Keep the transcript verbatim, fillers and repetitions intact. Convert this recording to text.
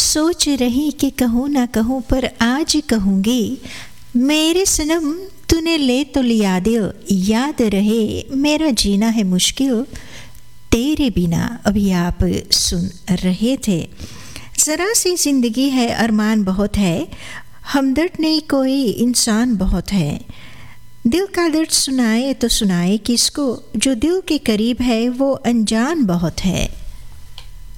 सोच रही कि कहूँ ना कहूँ पर आज कहूँगी, मेरे सनम तूने ले तो लिया दिल, याद रहे मेरा जीना है मुश्किल, तेरे बिना अभी आप सुन रहे थे। ज़रा सी ज़िंदगी है, अरमान बहुत है, हमदर्द नहीं कोई इंसान बहुत है। दिल का दर्द सुनाए तो सुनाए किसको, जो दिल के करीब है वो अनजान बहुत है।